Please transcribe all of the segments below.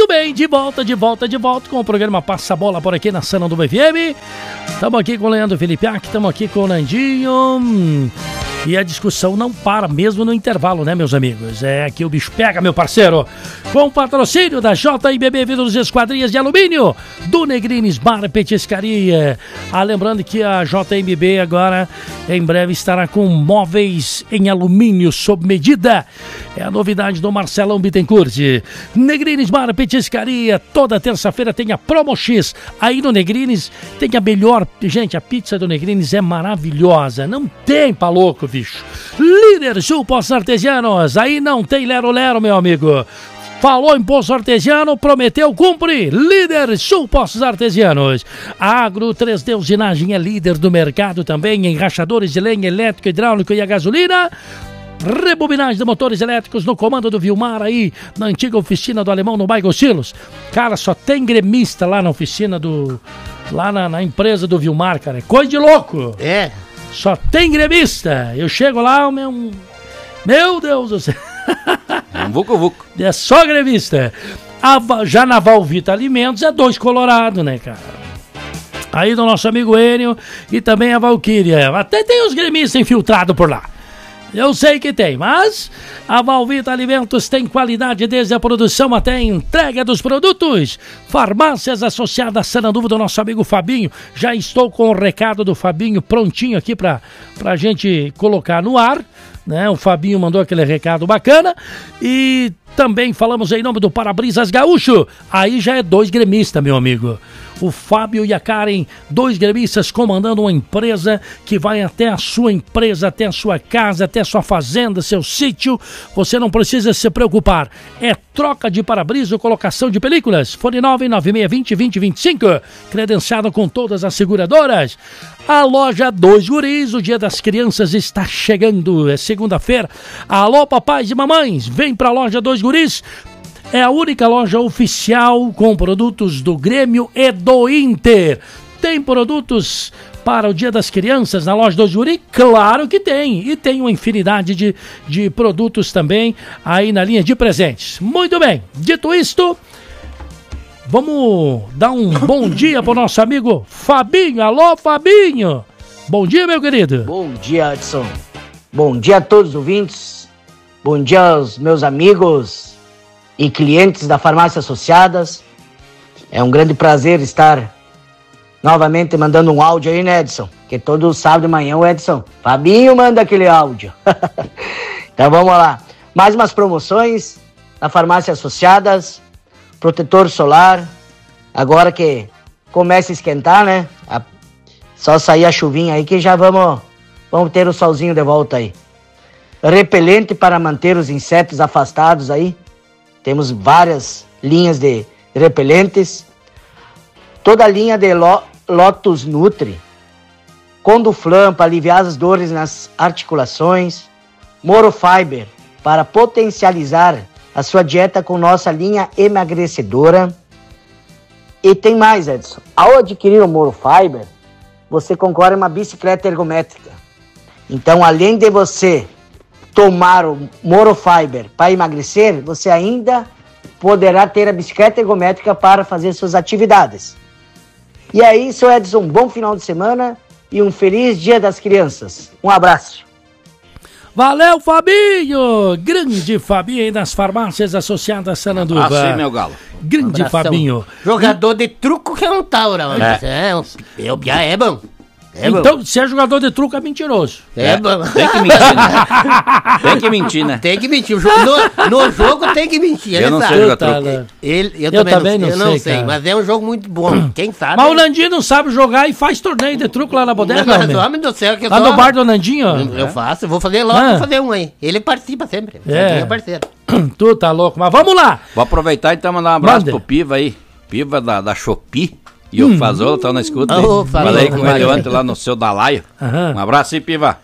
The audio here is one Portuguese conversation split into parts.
Muito bem, de volta com o programa Passa a Bola por aqui na Sananduva FM. Estamos aqui com o Leandro Felipiak, estamos aqui com o Nandinho. E a discussão não para mesmo no intervalo, né, meus amigos? É que o bicho pega, meu parceiro. Com o patrocínio da JIBB Vidros Esquadrias de Alumínio, do Negrines Bar Petiscaria. Lembrando que a JIBB agora, em breve, estará com móveis em alumínio sob medida. É a novidade do Marcelão Bittencourt. Negrines Bar Petiscaria, toda terça-feira tem a Promo X. Aí no Negrines tem a melhor... Gente, a pizza do Negrines é maravilhosa. Não tem pra louco, bicho. Líder Sul Postos Artesianos. Aí não tem lero-lero, meu amigo. Falou em Poço Artesiano, prometeu, cumpre. Líder Sul Postos Artesianos. A Agro 3D Usinagem é líder do mercado também em rachadores de lenha, elétrico, hidráulico e a gasolina. Rebobinagem de motores elétricos no comando do Vilmar aí, na antiga oficina do Alemão, no bairro Silos. Cara, só tem gremista lá na oficina do... Lá na empresa do Vilmar, cara. É coisa de louco. É. Só tem gremista. Eu chego lá, meu Deus do céu. Um vucu-vucu. É só gremista. Já na Valvita Alimentos é 2 Colorado, né, cara? Aí do nosso amigo Enio e também a Valquíria. Até tem os gremistas infiltrados por lá. Eu sei que tem, mas a Valvita Alimentos tem qualidade desde a produção até a entrega dos produtos. Farmácias Associadas Sananduva do nosso amigo Fabinho. Já estou com o recado do Fabinho prontinho aqui pra gente colocar no ar, né? O Fabinho mandou aquele recado bacana. E também falamos em nome do Para-Brisas Gaúcho. Aí já é 2 gremistas, meu amigo. O Fábio e a Karen, 2 gremistas comandando uma empresa que vai até a sua empresa, até a sua casa, até a sua fazenda, seu sítio. Você não precisa se preocupar. É troca de para-brisa ou colocação de películas. Fone 99620-2025. Credenciado com todas as seguradoras. A loja 2 Guris, o Dia das Crianças está chegando. É segunda-feira. Alô, papais e mamães, vem pra loja 2 Guris. É a única loja oficial com produtos do Grêmio e do Inter. Tem produtos para o Dia das Crianças na loja 2 Guri? Claro que tem. E tem uma infinidade de produtos também aí na linha de presentes. Muito bem. Dito isto, vamos dar um bom dia para o nosso amigo Fabinho. Alô, Fabinho. Bom dia, meu querido. Bom dia, Edson. Bom dia a todos os ouvintes. Bom dia aos meus amigos e clientes da Farmácia Associadas. É um grande prazer estar novamente mandando um áudio aí, né, Edson? Que todo sábado de manhã o Edson, Fabinho, manda aquele áudio. Então vamos lá. Mais umas promoções na Farmácia Associadas. Protetor solar. Agora que começa a esquentar, né? Só sair a chuvinha aí que já vamos ter o solzinho de volta aí. Repelente para manter os insetos afastados aí. Temos várias linhas de repelentes. Toda a linha de Lotus Nutri. Conduflam para aliviar as dores nas articulações. Morofiber para potencializar a sua dieta com nossa linha emagrecedora. E tem mais, Edson. Ao adquirir o Morofiber, você concorre a uma bicicleta ergométrica. Então, além de você tomar o Morofiber para emagrecer, você ainda poderá ter a bicicleta ergométrica para fazer suas atividades. E é isso, Edson. Um bom final de semana e um feliz Dia das Crianças. Um abraço. Valeu, Fabinho! Grande Fabinho aí das Farmácias Associadas Sananduva. Ah, sim, meu galo. Grande Fabinho. Jogador de truco que é um taura. O Piá é bom. Então, se é jogador de truco, é mentiroso. Tem que mentir, né? Tem que mentir, né? Tem que mentir. No jogo tem que mentir. Eu não sei jogar truco. Eu também não sei, mas é um jogo muito bom. Quem sabe? Mas o Nandinho não sabe jogar e faz torneio de truco lá na bodega, mas, homem do céu, que lá no bar do Nandinho? Eu faço, vou fazer logo, vou fazer um aí. Ele participa sempre. É parceiro. Tu tá louco, mas vamos lá. Vou aproveitar e então mandar um abraço pro Piva aí. Piva da Shopee. E o Fazola tá na escuta. Falei com ele ontem lá no seu Dalaio. Um abraço aí, Piva.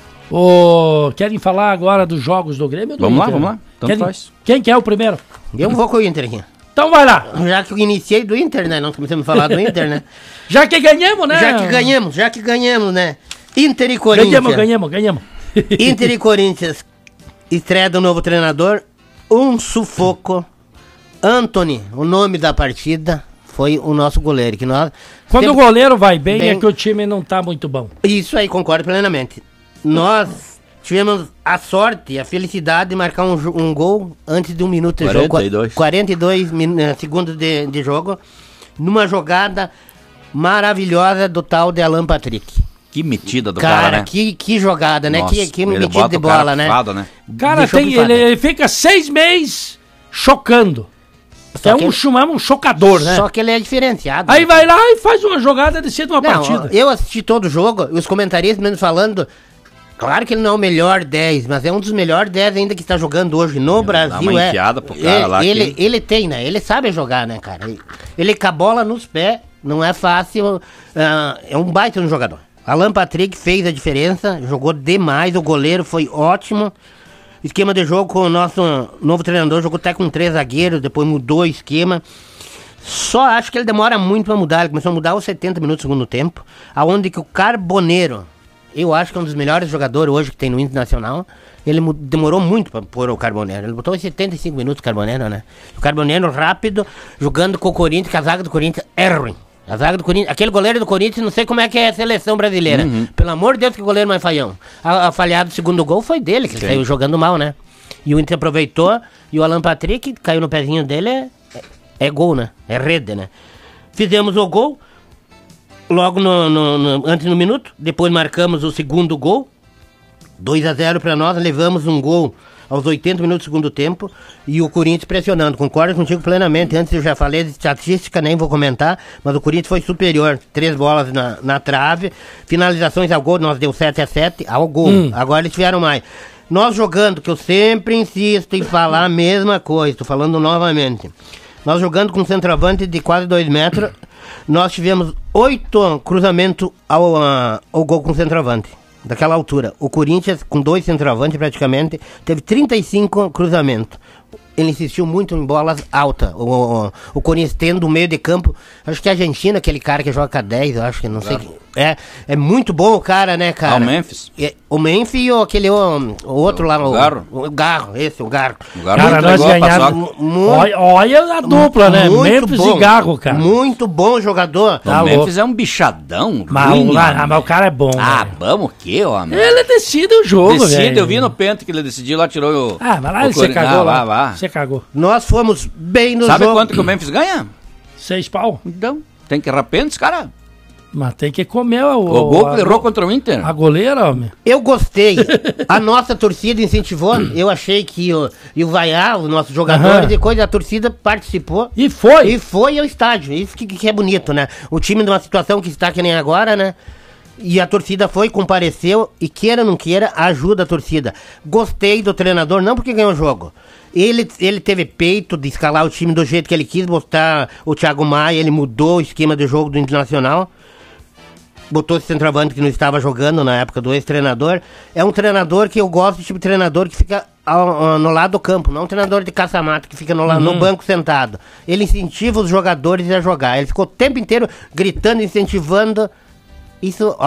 Querem falar agora dos jogos do Grêmio? Vamos lá. Então faz. Quem que é o primeiro? Eu vou com o Inter aqui. Então vai lá. Já que eu iniciei do Inter, né? Não começamos a falar do Inter, né? Já que ganhamos, né? Já que ganhamos, né? Inter e Corinthians. Ganhamos. Inter e Corinthians. Estreia do novo treinador. Um sufoco. Anthony, o nome da partida foi o nosso goleiro. Que nós Quando o goleiro vai bem, é que o time não tá muito bom. Isso aí, concordo plenamente. Nós tivemos a sorte e a felicidade de marcar um gol antes de 1 minuto de 42. jogo. 42 segundos de jogo, numa jogada maravilhosa do tal de Alan Patrick. Que metida do cara, né? Que jogada, né? Nossa, que metida de bola, né? Cara, ele fica 6 meses chocando. Um chocador, né? Só que ele é diferenciado. Aí vai lá e faz uma jogada de uma partida. Eu assisti todo o jogo, os comentaristas mesmo falando... Claro que ele não é o melhor 10, mas é um dos melhores 10 ainda que está jogando hoje no Brasil. Dá uma enfiada pro cara lá. Ele tem, né? Ele sabe jogar, né, cara? Ele com a bola nos pés, não é fácil. É um baita no jogador. Alan Patrick fez a diferença, jogou demais, o goleiro foi ótimo. Esquema de jogo com o nosso novo treinador, jogou até com 3 zagueiros, depois mudou o esquema. Só acho que ele demora muito para mudar, ele começou a mudar aos 70 minutos do segundo tempo, aonde que o Carboneiro, eu acho que é um dos melhores jogadores hoje que tem no Internacional. Ele demorou muito para pôr o Carboneiro. Ele botou em 75 minutos o Carboneiro, né? O Carboneiro rápido, jogando com o Corinthians, que a zaga do Corinthians é ruim. A zaga do Corinthians, aquele goleiro do Corinthians, não sei como é que é a seleção brasileira. Pelo amor de Deus, que goleiro mais falhão. A falhada do segundo gol foi dele, que ele saiu jogando mal, né? E o Inter aproveitou, e o Alan Patrick caiu no pezinho dele, é gol, né? É rede, né? Fizemos o gol. Logo antes no minuto, depois marcamos o segundo gol, 2-0 para nós, levamos um gol aos 80 minutos do segundo tempo, e o Corinthians pressionando, concordo contigo plenamente, antes eu já falei de estatística, nem vou comentar, mas o Corinthians foi superior, 3 bolas na trave, finalizações ao gol, nós deu 7-7 ao gol, agora eles tiveram mais. Nós jogando, que eu sempre insisto em falar a mesma coisa, tô falando novamente, nós jogando com um centroavante de quase 2 metros, nós tivemos 8 cruzamentos ao gol com centroavante, daquela altura. O Corinthians, com 2 centroavantes praticamente, teve 35 cruzamentos. Ele insistiu muito em bolas altas. O Corinthians tendo o meio de campo, acho que a Argentina, aquele cara que joga 10, eu acho que não sei. É muito bom o cara, né, cara? O Memphis. O Memphis e aquele o outro lá, o Garro. O Garro. O Garro cara, nós ganhamos. Olha a dupla, né? Memphis e Garro, cara. Muito bom jogador. O Memphis é um bichadão. Mas o cara é bom. Vamos o quê, homem? Ele decide o jogo, velho. Eu vi no penta que ele decidiu lá, tirou o... mas lá você cagou lá. Você cagou. Nós fomos bem no jogo. Sabe quanto que o Memphis ganha? 6 pau. Então, tem que arrepender esse cara. Mas tem que comer o gol que errou contra o Inter. A goleira, homem. Eu gostei. A nossa torcida incentivou. Eu achei que o Vaiar, o nosso jogador, depois a torcida participou. E foi. E foi ao estádio. Isso que é bonito, né? O time numa situação que está que nem agora, né? E a torcida foi, compareceu. E queira ou não queira, ajuda a torcida. Gostei do treinador, não porque ganhou o jogo. Ele teve peito de escalar o time do jeito que ele quis, botar o Thiago Maia, ele mudou o esquema de jogo do Internacional. Botou esse centroavante que não estava jogando na época do ex-treinador. É um treinador que eu gosto, tipo de treinador que fica no lado do campo, não um treinador de caça-mato que fica no banco sentado. Ele incentiva os jogadores a jogar. Ele ficou o tempo inteiro gritando, incentivando. Isso,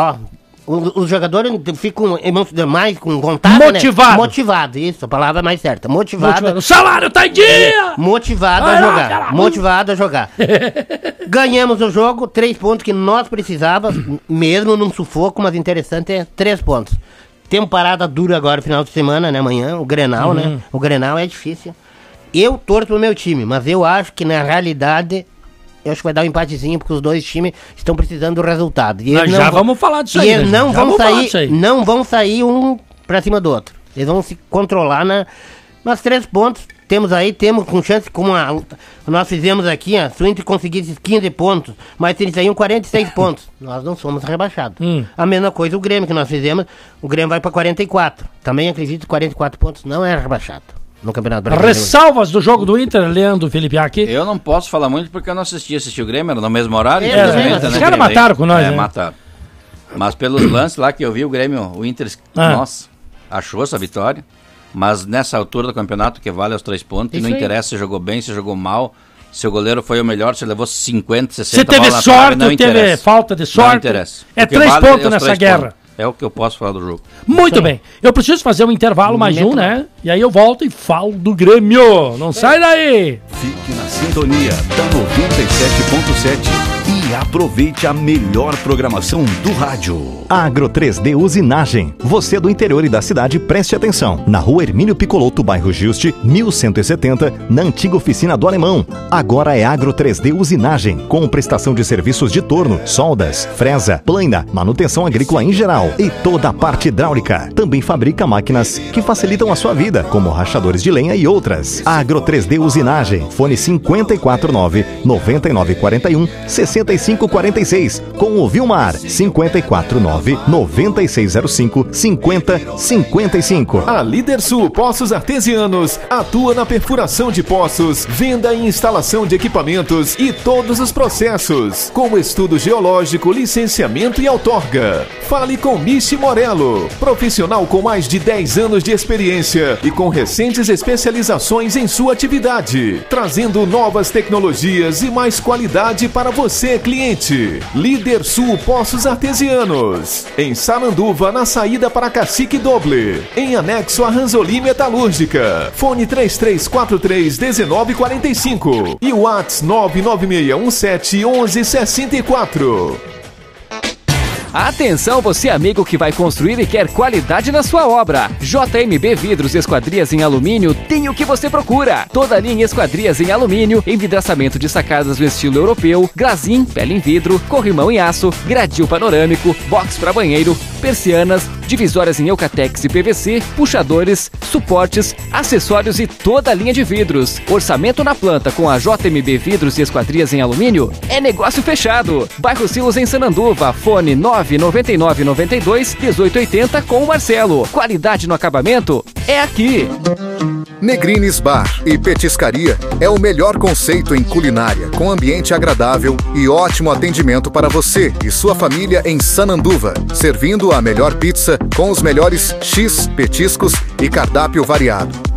os jogadores ficam mais com vontade, motivado. Né? Motivado, isso, a palavra mais certa. Motivado. O salário tá em dia! Motivado a jogar. Motivado a jogar. Ganhamos o jogo, 3 pontos que nós precisávamos, mesmo num sufoco, mas interessante é 3 pontos. Temos parada dura agora, final de semana, né? Amanhã, o Grenal, né? O Grenal é difícil. Eu torço pro meu time, mas eu acho que na realidade... Eu acho que vai dar um empatezinho, porque os dois times estão precisando do resultado. E nós já vamos falar disso aí. E eles não vão sair um pra cima do outro. Eles vão se controlar nas 3 pontos. Temos com chance, como nós fizemos aqui, se o Inter conseguisse 15 pontos, mas eles saíram 46 pontos. Nós não somos rebaixados. A mesma coisa o Grêmio que nós fizemos, o Grêmio vai pra 44. Também acredito que 44 pontos não é rebaixado. No Campeonato Brasileiro. Ressalvas do jogo do Inter, Leandro Felipe aqui. Eu não posso falar muito porque eu não assisti o Grêmio, era no mesmo horário. Os caras mataram com nós, né? Mataram. Mas pelos lances lá que eu vi, o Grêmio, o Inter, nossa, achou essa vitória. Mas nessa altura do campeonato, que vale os 3 pontos, e não interessa se jogou bem, se jogou mal, se o goleiro foi o melhor, se levou 50, 60 bolas. Se teve sorte ou teve falta de sorte. Não interessa. É 3 pontos nessa guerra. É o que eu posso falar do jogo. Muito bem. Eu preciso fazer um intervalo mais um, né? E aí eu volto e falo do Grêmio. Não sai daí! Fique na sintonia da 97.7 e aproveite a melhor programação do rádio. Agro 3D Usinagem. Você do interior e da cidade, preste atenção. Na rua Hermínio Picoloto, bairro Juste, 1170, na antiga oficina do Alemão. Agora é Agro 3D Usinagem, com prestação de serviços de torno, soldas, fresa, plana, manutenção agrícola em geral e toda a parte hidráulica. Também fabrica máquinas que facilitam a sua vida, como rachadores de lenha e outras. Agro 3D Usinagem. Fone 549-9941-6546. Com o Vilmar. 549-9605-5055. A Líder Sul Poços Artesianos atua na perfuração de poços, venda e instalação de equipamentos e todos os processos, como estudo geológico, licenciamento e outorga. Fale com Michi Morello, profissional com mais de 10 anos de experiência e com recentes especializações em sua atividade, trazendo novas tecnologias e mais qualidade para você, cliente. Líder Sul Poços Artesianos, em Sananduva, na saída para Cacique Doble, em anexo a Ranzoli Metalúrgica. Fone 3343-1945 e o WhatsApp 99617-1164. Atenção, você amigo que vai construir e quer qualidade na sua obra. JMB Vidros e Esquadrias em Alumínio tem o que você procura. Toda a linha esquadrias em alumínio, envidraçamento de sacadas no estilo europeu, glazim, pele em vidro, corrimão em aço, gradil panorâmico, box para banheiro, persianas, divisórias em Eucatex e PVC, puxadores, suportes, acessórios e toda a linha de vidros. Orçamento na planta com a JMB Vidros e Esquadrias em Alumínio é negócio fechado. Bairro Silos em Sananduva, fone 99992-1880 com o Marcelo. Qualidade no acabamento é aqui. Negrines Bar e Petiscaria é o melhor conceito em culinária, com ambiente agradável e ótimo atendimento para você e sua família em Sananduva, servindo a melhor pizza com os melhores X, petiscos e cardápio variado.